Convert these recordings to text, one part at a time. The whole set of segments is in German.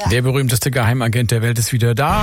Der berühmteste Geheimagent der Welt ist wieder da.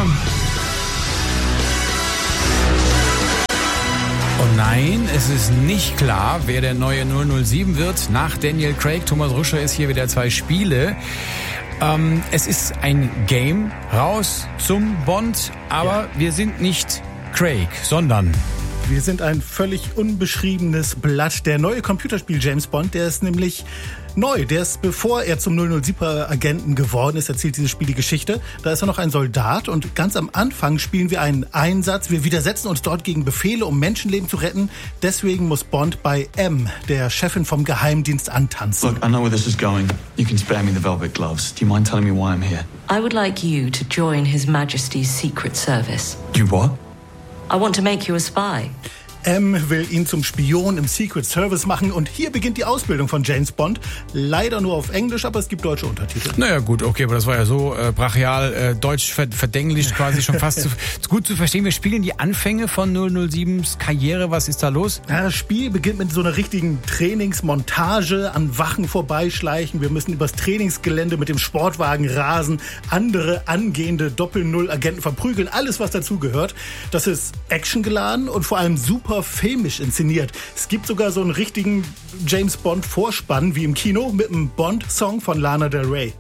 Und nein, es ist nicht klar, wer der neue 007 wird. Nach Daniel Craig, Thomas Ruscher ist hier wieder 2 Spiele. Es ist ein Game raus zum Bond, aber wir sind nicht Craig, sondern... Wir sind ein völlig unbeschriebenes Blatt. Der neue Computerspiel James Bond, der ist nämlich neu. Der ist, bevor er zum 007er-Agenten geworden ist, erzählt dieses Spiel die Geschichte. Da ist er noch ein Soldat und ganz am Anfang spielen wir einen Einsatz. Wir widersetzen uns dort gegen Befehle, um Menschenleben zu retten. Deswegen muss Bond bei M, der Chefin vom Geheimdienst, antanzen. Look, I know where this is going. You can spare me the velvet gloves. Do you mind telling me why I'm here? I would like you to join His Majesty's Secret Service. You what? I want to make you a spy. M will ihn zum Spion im Secret Service machen und hier beginnt die Ausbildung von James Bond. Leider nur auf Englisch, aber es gibt deutsche Untertitel. Naja gut, okay, aber das war ja so brachial, deutsch verdenglischt quasi schon fast gut zu verstehen. Wir spielen die Anfänge von 007s Karriere. Was ist da los? Ja, das Spiel beginnt mit so einer richtigen Trainingsmontage, an Wachen vorbeischleichen. Wir müssen übers Trainingsgelände mit dem Sportwagen rasen, andere angehende Doppel-Null-Agenten verprügeln. Alles, was dazugehört. Das ist actiongeladen und vor allem super filmisch inszeniert. Es gibt sogar so einen richtigen James-Bond-Vorspann wie im Kino mit einem Bond-Song von Lana Del Rey.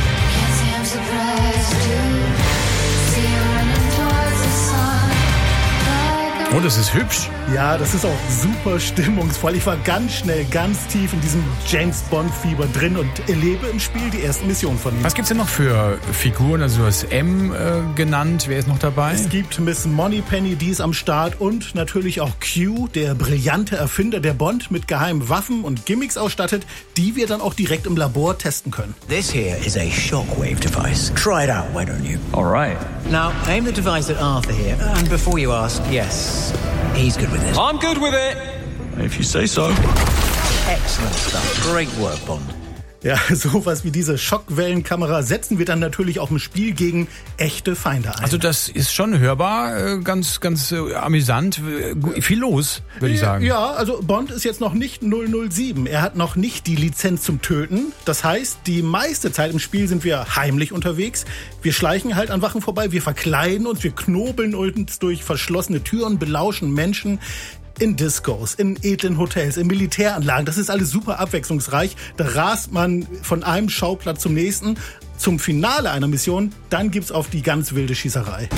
Oh, das ist hübsch. Ja, das ist auch super stimmungsvoll. Ich war ganz schnell, ganz tief in diesem James-Bond-Fieber drin und erlebe im Spiel die ersten Missionen von ihm. Was gibt's denn noch für Figuren? Also du hast M genannt. Wer ist noch dabei? Es gibt Miss Moneypenny, die ist am Start und natürlich auch Q, der brillante Erfinder, der Bond mit geheimen Waffen und Gimmicks ausstattet, die wir dann auch direkt im Labor testen können. This here is a shockwave device. Try it out, why don't you? All right. Now, aim the device at Arthur here. And before you ask, yes, he's good with this. I'm good with it. If you say so. Excellent stuff. Great work, Bond. Ja, sowas wie diese Schockwellenkamera setzen wir dann natürlich auch im Spiel gegen echte Feinde ein. Also das ist schon hörbar, ganz amüsant, viel los, würde ich sagen. Ja, also Bond ist jetzt noch nicht 007. Er hat noch nicht die Lizenz zum Töten. Das heißt, die meiste Zeit im Spiel sind wir heimlich unterwegs. Wir schleichen halt an Wachen vorbei, wir verkleiden uns, wir knobeln uns durch verschlossene Türen, belauschen Menschen. In Discos, in edlen Hotels, in Militäranlagen. Das ist alles super abwechslungsreich. Da rast man von einem Schauplatz zum nächsten. Zum Finale einer Mission, dann gibt's auf die ganz wilde Schießerei.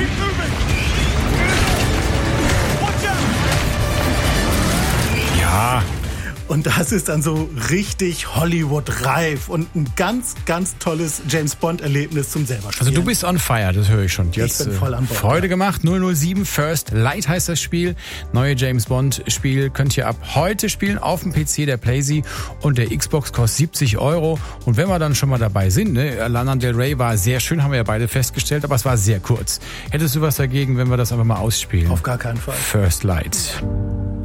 Ja. Und das ist dann so richtig Hollywood-reif und ein ganz, ganz tolles James-Bond-Erlebnis zum selber spielen. Also du bist on fire, das höre ich schon. Jetzt, ich bin voll an Bord. Freude gemacht, 007 First Light heißt das Spiel. Neue James-Bond-Spiel könnt ihr ab heute spielen auf dem PC, der PlayStation und der Xbox kostet 70 €. Und wenn wir dann schon mal dabei sind, ne, Lana Del Rey war sehr schön, haben wir ja beide festgestellt, aber es war sehr kurz. Hättest du was dagegen, wenn wir das einfach mal ausspielen? Auf gar keinen Fall. First Light.